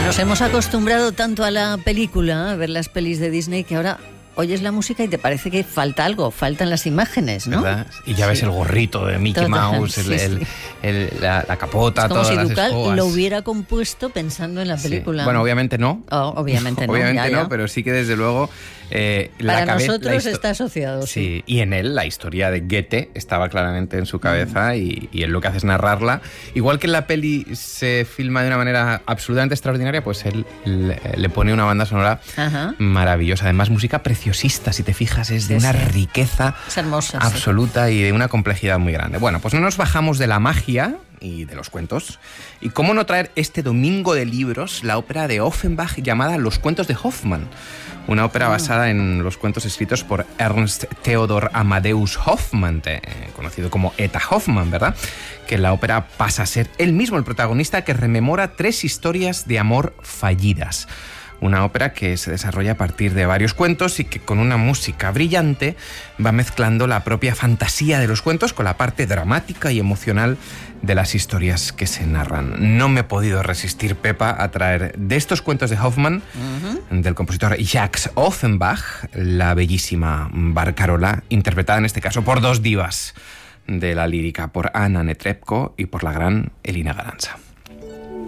Nos hemos acostumbrado tanto a la película, a ver las pelis de Disney, que ahora oyes la música y te parece que falta algo, faltan las imágenes, ¿no? ¿Verdad? Y ya ves el gorrito de Mickey Mouse, la capota, es como todas si las Ducal escobas. lo hubiera compuesto pensando en la película. Sí. Bueno, obviamente no. Obviamente no. Obviamente ya. no, pero sí que desde luego... Para nosotros está asociado. Sí, y en él la historia de Goethe estaba claramente en su cabeza y él lo que hace es narrarla. Igual que en la peli se filma de una manera absolutamente extraordinaria, pues él le pone una banda sonora maravillosa. Además, música preciosista, si te fijas, es de una riqueza absoluta y de una complejidad muy grande. Bueno, pues no nos bajamos de la magia y de los cuentos. ¿Y cómo no traer este domingo de libros la ópera de Offenbach llamada Los cuentos de Hoffmann? Una ópera basada en los cuentos escritos por Ernst Theodor Amadeus Hoffmann, conocido como Eta Hoffmann, ¿verdad? Que en la ópera pasa a ser él mismo el protagonista, que rememora 3 historias de amor fallidas. Una ópera que se desarrolla a partir de varios cuentos y que con una música brillante va mezclando la propia fantasía de los cuentos con la parte dramática y emocional de las historias que se narran. No me he podido resistir, Pepa, a traer de estos cuentos de Hoffmann, del compositor Jacques Offenbach, la bellísima Barcarola, interpretada en este caso por 2 divas de la lírica, por Anna Netrebko y por la gran Elina Garanza.